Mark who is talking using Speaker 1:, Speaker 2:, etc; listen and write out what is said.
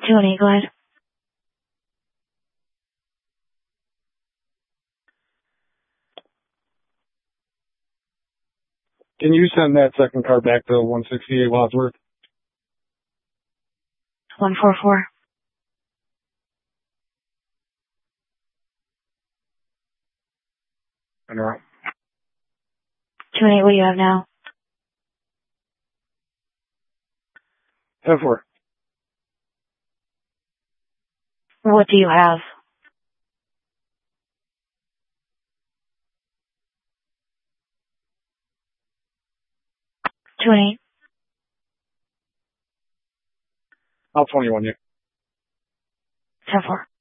Speaker 1: 218, go ahead.
Speaker 2: Can you send that second car back to 168 Wadsworth?
Speaker 1: 144.
Speaker 2: And around.
Speaker 1: 218, what do you have now?
Speaker 2: 10-4.
Speaker 1: What do you have? Two and eight.
Speaker 2: I'll 21 you.
Speaker 1: 10-4.